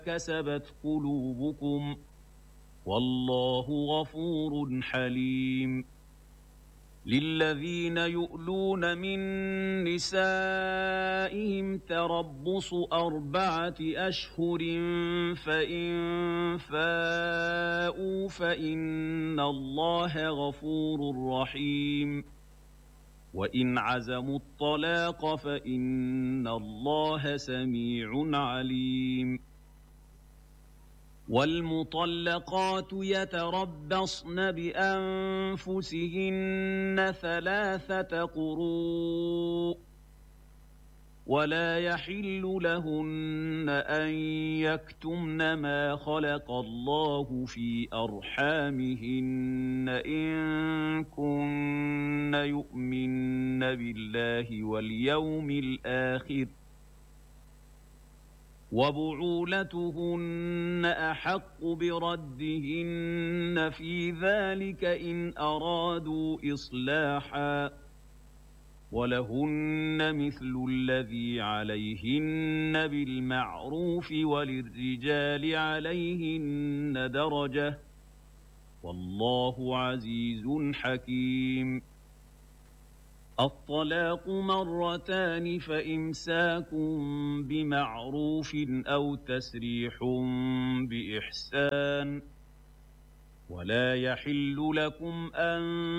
كسبت قلوبكم والله غفور حليم. للذين يؤلون من نسائهم تربص 4 أشهر فإن فاءوا فإن الله غفور رحيم. وإن عزموا الطلاق فإن الله سميع عليم. والمطلقات يتربصن بأنفسهن 3 قروء ولا يحل لهن أن يكتمن ما خلق الله في أرحامهن إن كن يؤمن بالله واليوم الآخر وبعولتهن أحق بردهن في ذلك إن أرادوا إصلاحا ولهن مثل الذي عليهن بالمعروف وللرجال عليهن درجة والله عزيز حكيم. الطلاق 2 فإمساك بمعروف أو تسريح بإحسان ولا يحل لكم أن